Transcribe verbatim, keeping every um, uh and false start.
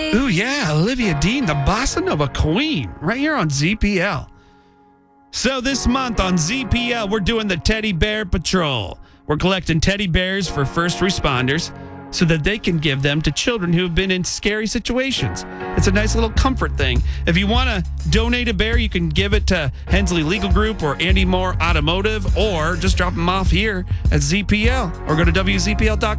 Ooh, yeah, Olivia Dean, the bossa nova queen, right here on Z P L. So this month on Z P L, we're doing the Teddy Bear Patrol. We're collecting teddy bears for first responders so that they can give them to children who have been in scary situations. It's a nice little comfort thing. If you want to donate a bear, you can give it to Hensley Legal Group or Andy Moore Automotive, or just drop them off here at Z P L or go to W Z P L dot com.